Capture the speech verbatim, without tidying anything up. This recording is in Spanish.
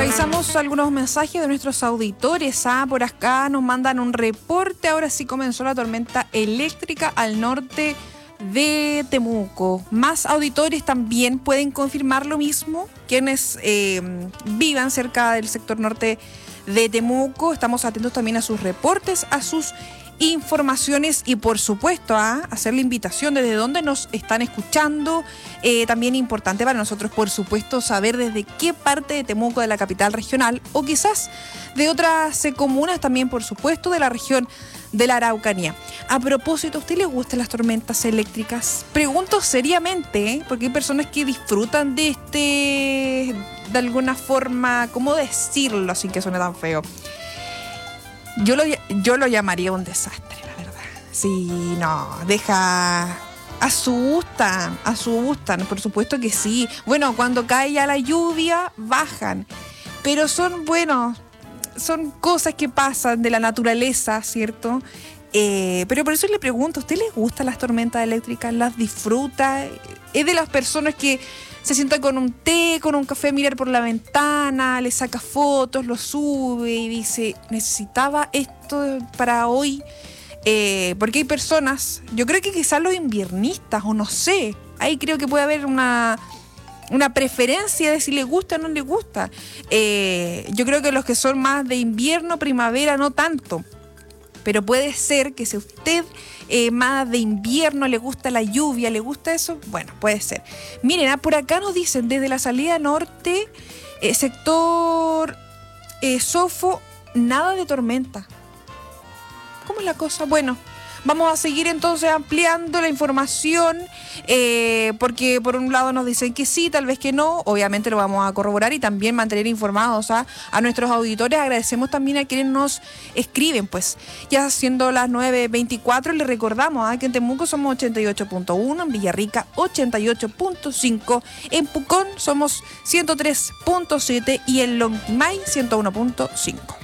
Revisamos algunos mensajes de nuestros auditores. ¿ah? Por acá nos mandan un reporte. Ahora sí comenzó la tormenta eléctrica al norte de Temuco. Más auditores también pueden confirmar lo mismo. Quienes eh, vivan cerca del sector norte de Temuco. Estamos atentos también a sus reportes, a sus informaciones y por supuesto a hacer la invitación desde dónde nos están escuchando. Eh, también importante para nosotros, por supuesto, saber desde qué parte de Temuco, de la capital regional, o quizás de otras eh, comunas también, por supuesto, de la región de la Araucanía. A propósito, ¿a usted le gustan las tormentas eléctricas? Pregunto seriamente, ¿eh? Porque hay personas que disfrutan de este, de alguna forma, ¿cómo decirlo sin que suene tan feo? Yo lo, yo lo llamaría un desastre, la verdad. Sí, no, deja... Asustan, asustan, por supuesto que sí. Bueno, cuando cae ya la lluvia, bajan. Pero son, bueno, son cosas que pasan de la naturaleza, ¿cierto? Eh, pero por eso le pregunto, ¿a usted le gustan las tormentas eléctricas? ¿Las disfruta? ¿Es de las personas que se sienta con un té, con un café a mirar por la ventana, le saca fotos, lo sube y dice, necesitaba esto para hoy? Eh, porque hay personas, yo creo que quizás los inviernistas, o no sé, ahí creo que puede haber una, una preferencia de si le gusta o no le gusta. Eh, yo creo que los que son más de invierno, primavera, no tanto. Pero puede ser que si usted eh, más de invierno le gusta la lluvia, le gusta eso, bueno, puede ser. Miren, ah, por acá nos dicen, desde la salida norte, eh, sector eh, Sofo, nada de tormenta. ¿Cómo es la cosa? Bueno, vamos a seguir entonces ampliando la información, eh, porque por un lado nos dicen que sí, tal vez que no, obviamente lo vamos a corroborar y también mantener informados ¿ah? a nuestros auditores. Agradecemos también a quienes nos escriben, pues ya siendo las nueve veinticuatro, les recordamos ¿ah? que en Temuco somos ochenta y ocho punto uno, en Villarrica ochenta y ocho punto cinco, en Pucón somos ciento tres punto siete y en Lonquimay ciento uno punto cinco.